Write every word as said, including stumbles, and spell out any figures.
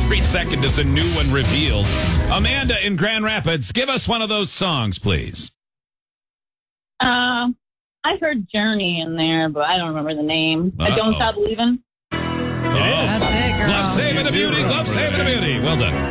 Every second is a new one revealed. Amanda in Grand Rapids, give us one of those songs, please. Uh, I heard Journey in there, but I don't remember the name. Uh-oh. I Don't Stop Believing. It is. That's it, girl. Love Saving the Beauty. Love Saving the Beauty. Well done.